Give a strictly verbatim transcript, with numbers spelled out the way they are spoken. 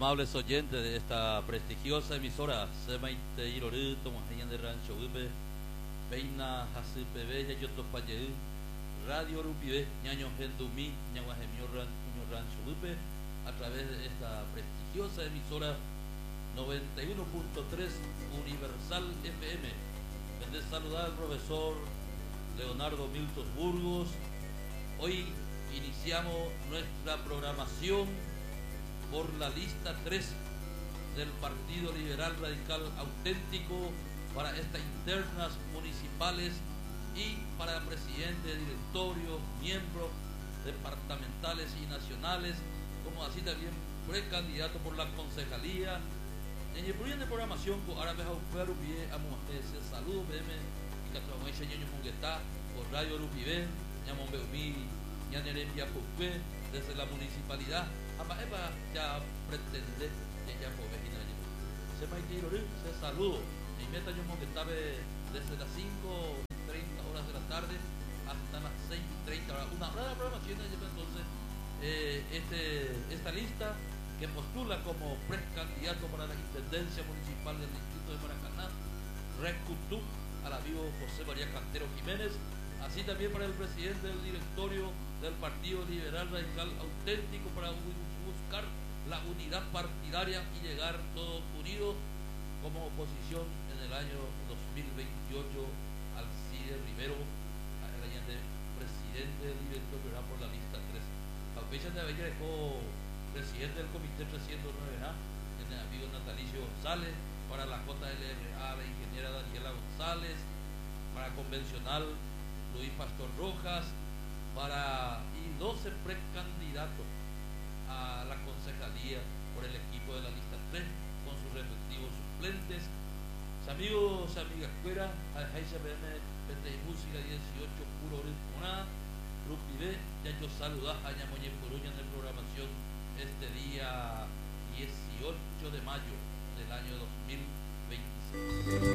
amables oyentes de esta prestigiosa emisora, Semaite Iroruto, Mojañan de Rancho Upe, Peina Hasipe Bella, Yotopaye, Radio Rupibe, Ñaño Gendumí, Ñaguajemio Rancho Upe, a través de esta prestigiosa emisora noventa y uno punto tres Universal F M. Les saludar al profesor Leonardo Milton Burgos. Hoy iniciamos nuestra programación por la lista tres del Partido Liberal Radical Auténtico para estas internas municipales y para presidente, directorio, miembros departamentales y nacionales, como así también precandidato por la concejalía. En el proyecto de programación, ahora me voy a Rupie, a ese saludo, P M, y que trabajo en Señor Monguetá, por Radio Rupie, Ñamon Beumí, Ñanerempia Pupe, desde la municipalidad, ama Eva ya pretende que ya fue vecina allí. Se me ha ido, se saludo, y meta yo Monguetá desde las cinco y treinta horas de la tarde hasta las seis y treinta horas, una hora de programación, entonces, eh, este, esta lista que postula como precandidato para la intendencia municipal del distrito de Maracaná, Recutú, a la vivo José María Cantero Jiménez, así también para el presidente del directorio del Partido Liberal Radical Auténtico, para buscar la unidad partidaria y llegar todos unidos como oposición en el año dos mil veintiocho al Cide Rivero, de presidente del directorio por la lista tres. La fecha de Bella dejó presidente del comité trescientos nueve A, el amigo Natalicio González, para la J L R A la ingeniera Daniela González, para convencional Luis Pastor Rojas, para y doce precandidatos a la concejalía por el equipo de la lista tres con sus respectivos suplentes. Amigos, amigas fuera, a Jaisa B M P T Música dieciocho Puro Ritmonada, Rupi B, ya yo saludas a Ñamoñe Coruña en la programación este día dieciocho de mayo del año dos mil veintiséis.